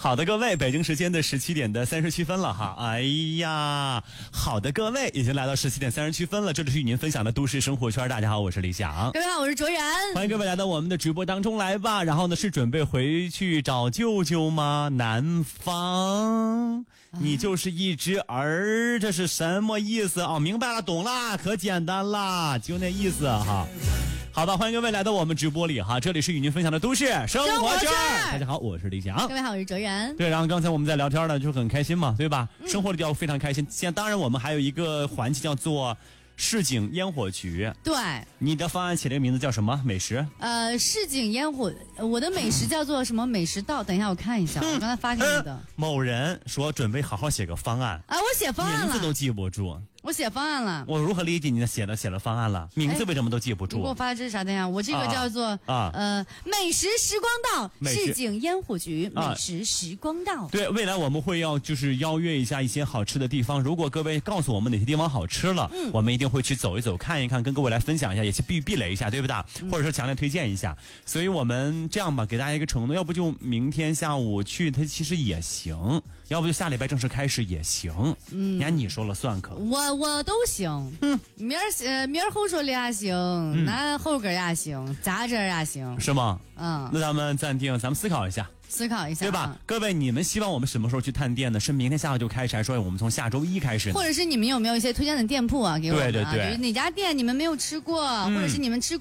好的，各位，北京时间的17:37了哈。哎呀，好的，各位，已经来到17:37了。这里是与您分享的都市生活圈。大家好，我是李想。 各位好，我是卓然。 欢迎各位来到我们的直播当中来吧。然后呢，是准备回去找舅舅吗？南方，你就是一只儿，这是什么意思啊？明白了，懂了，可简单啦，就那意思哈。好的，欢迎各位来到我们直播里哈，这里是与您分享的都市生活圈。大家好，我是李想。 各位好，我是卓然。 对，然后刚才我们在聊天呢，就很开心嘛，对吧？生活里要非常开心。现在当然我们还有一个环节叫做市井烟火局。 对， 你的方案起了个名字叫什么？美食？ 市井烟火，我的美食叫做什么美食道？等一下我看一下，我刚才发给你的。 某人说准备好好写个方案啊，我写方案了， 名字都记不住。 我写方案了， 我如何理解你的写了方案了，名字为什么都记不住？ 你给我发的这是啥的呀？我这个叫做美食时光道，市井烟火局，美食时光道。对， 未来我们会就是邀约一下一些好吃的地方，如果各位告诉我们哪些地方好吃了，我们一定会去走一走，看一看，跟各位来分享一下，也是避雷一下，对不对？或者说强烈推荐一下。所以我们这样吧，给大家一个承诺，要不就明天下午去，它其实也行；要不就下礼拜正式开始也行。你看你说了算可。 我都行。明儿后说的也行，那后个也行，咋着也行， 是吗？那咱们暂定，咱们思考一下，对吧？各位，你们希望我们什么时候去探店呢？是明天下午就开始，还是说我们从下周一开始呢？ 或者是你们有没有一些推荐的店铺啊？给我们啊， 对， 哪家店你们没有吃过，或者是你们吃